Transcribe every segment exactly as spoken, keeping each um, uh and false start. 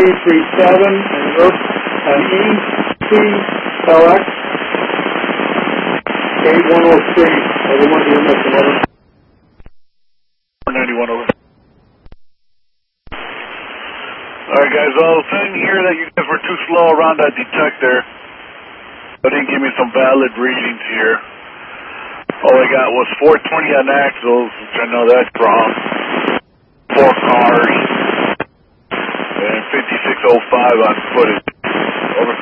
three three seven and Earth uh, E T L X eight one oh three. Everyone here missing over. four ninety-one over. Alright guys, well, saying here that you guys were too slow around that detector. They didn't give me some valid readings here. All I got was four twenty on axles, which I know that's wrong. Four cars. And fifty-six oh five on footage. Over.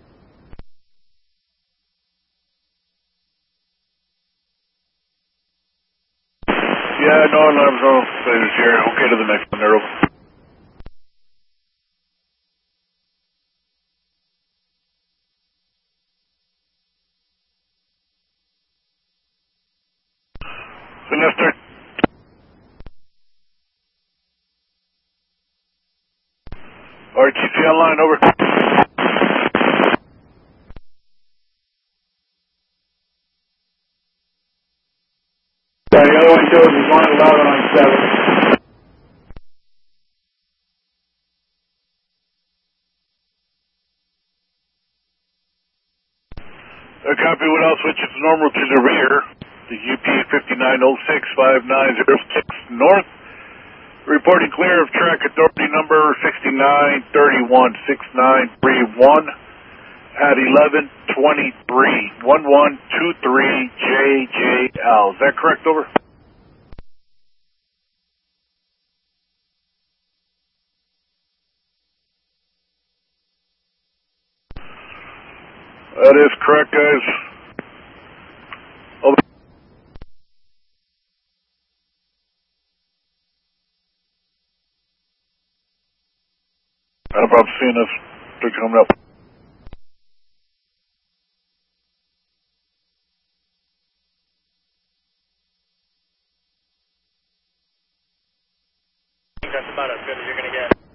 Yeah, no alarms, no failures here. Okay to the next one, there. Over. Sinister. R T C online, over. Yeah, the other one shows is one eleven on seven. A copy would also switch its normal to the rear. The U P fifty-nine oh six five nine oh six north. Reporting clear of track authority number sixty-nine thirty-one six nine three one at eleven twenty-three one one two three J J L. Is that correct, over? That is correct, guys. Over. No problem seeing us. They're coming up. That's about as good as you're going to get.